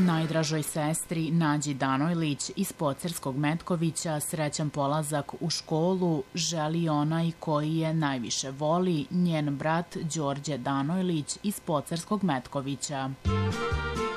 Najdražoj sestri Nađi Danojlić iz Pocerskog Metkovića srećan polazak u školu želi onaj koji je najviše voli, njen brat Đorđe Danojlić iz Pocerskog Metkovića.